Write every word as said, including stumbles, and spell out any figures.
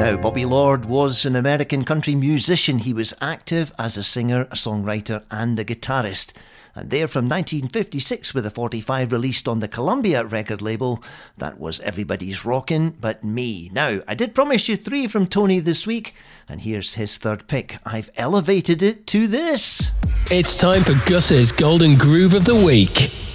Now, Bobby Lord was an American country musician. He was active as a singer, a songwriter and a guitarist. And there from nineteen fifty-six with a forty-five released on the Columbia record label, that was Everybody's Rockin' But Me. Now, I did promise you three from Tony this week, and here's his third pick. I've elevated it to this. It's time for Gus's Golden Groove of the Week.